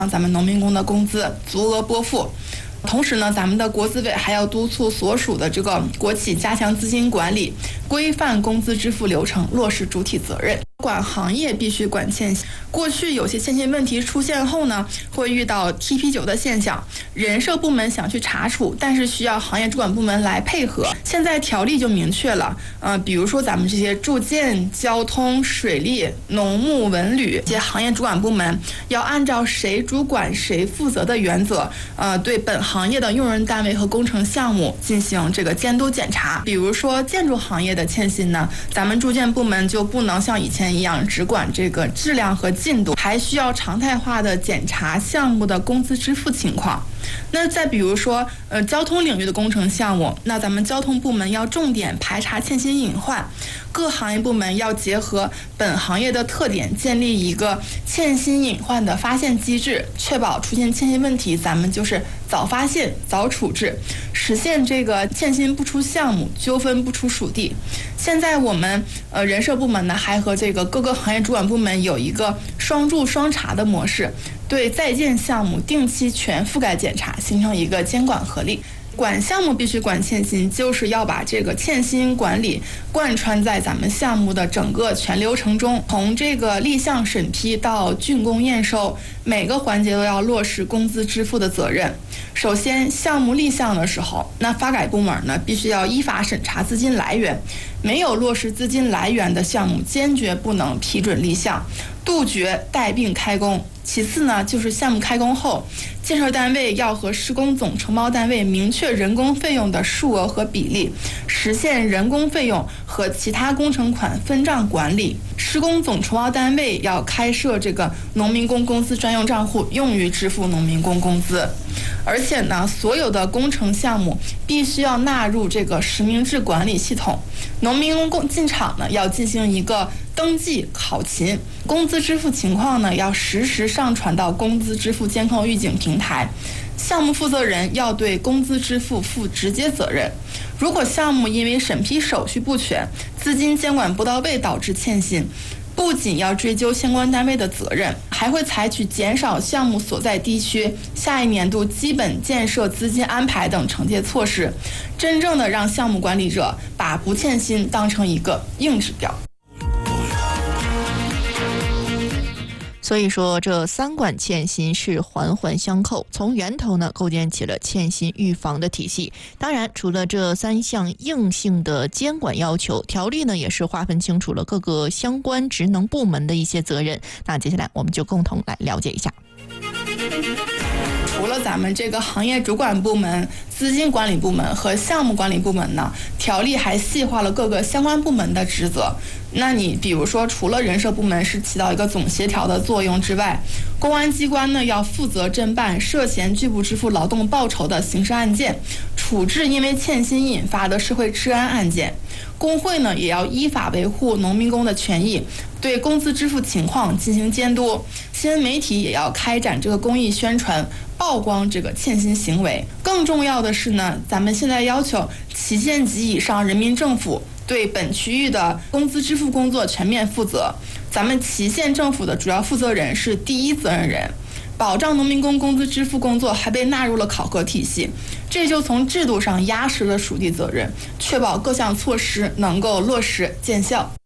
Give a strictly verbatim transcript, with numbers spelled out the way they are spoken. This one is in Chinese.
让咱们农民工的工资足额拨付。同时呢，咱们的国资委还要督促所属的这个国企加强资金管理，规范工资支付流程，落实主体责任。管行业必须管欠薪。过去有些欠薪问题出现后呢，会遇到踢皮球的现象，人社部门想去查处，但是需要行业主管部门来配合。现在条例就明确了，呃，比如说咱们这些住建、交通、水利、农牧、文旅这些行业主管部门，要按照谁主管谁负责的原则，呃，对本行业的用人单位和工程项目进行这个监督检查。比如说建筑行业的欠薪呢，咱们住建部门就不能像以前一样只管这个质量和进度，还需要常态化的检查项目的工资支付情况。那再比如说，呃，交通领域的工程项目，那咱们交通部门要重点排查欠薪隐患，各行业部门要结合本行业的特点，建立一个欠薪隐患的发现机制，确保出现欠薪问题，咱们就是早发现、早处置，实现这个欠薪不出项目，纠纷不出属地。现在我们呃人社部门呢，还和这个各个行业主管部门有一个双驻双查的模式，对在建项目定期全覆盖检查，形成一个监管合力。管项目必须管欠薪，就是要把这个欠薪管理贯穿在咱们项目的整个全流程中，从这个立项审批到竣工验收，每个环节都要落实工资支付的责任。首先，项目立项的时候，那发改部门呢必须要依法审查资金来源，没有落实资金来源的项目，坚决不能批准立项，杜绝带病开工。其次呢，就是项目开工后，建设单位要和施工总承包单位明确人工费用的数额和比例，实现人工费用和其他工程款分账管理。施工总承包单位要开设这个农民工工资专用账户，用于支付农民工工资。而且呢，所有的工程项目必须要纳入这个实名制管理系统。农民工进场呢，要进行一个登记考勤，工资支付情况呢要实时上传到工资支付监控预警平台。项目负责人要对工资支付负直接责任。如果项目因为审批手续不全、资金监管不到位导致欠薪，不仅要追究相关单位的责任，还会采取减少项目所在地区下一年度基本建设资金安排等惩戒措施，真正的让项目管理者把不欠薪当成一个硬指标。 所以说，这三管欠薪是环环相扣，从源头呢构建起了欠薪预防的体系。当然，除了这三项硬性的监管要求，条例呢也是划分清楚了各个相关职能部门的一些责任。那接下来我们就共同来了解一下。 除了咱们这个行业主管部门、资金管理部门和项目管理部门呢，条例还细化了各个相关部门的职责。那你比如说，除了人社部门是起到一个总协调的作用之外，公安机关呢要负责侦办涉嫌拒不支付劳动报酬的刑事案件，处置因为欠薪引发的社会治安案件。工会呢也要依法维护农民工的权益，对工资支付情况进行监督。新闻媒体也要开展这个公益宣传，曝光这个欠薪行为。更重要的是呢，咱们现在要求旗县级以上人民政府对本区域的工资支付工作全面负责。咱们旗县政府的主要负责人是第一责任人，保障农民工工资支付工作还被纳入了考核体系，这就从制度上压实了属地责任，确保各项措施能够落实见效。